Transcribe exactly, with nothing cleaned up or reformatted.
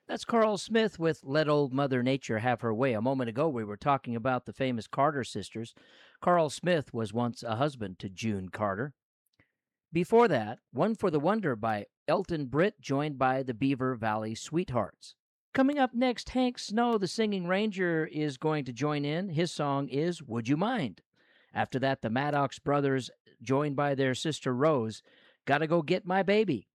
That's Carl Smith with Let Old Mother Nature Have Her Way. A moment ago, we were talking about the famous Carter sisters. Carl Smith was once a husband to June Carter. Before that, One for the Wonder by Elton Britt, joined by the Beaver Valley Sweethearts. Coming up next, Hank Snow, the singing ranger, is going to join in. His song is Would You Mind? After that, the Maddox brothers, joined by their sister Rose, Gotta Go Get My Baby.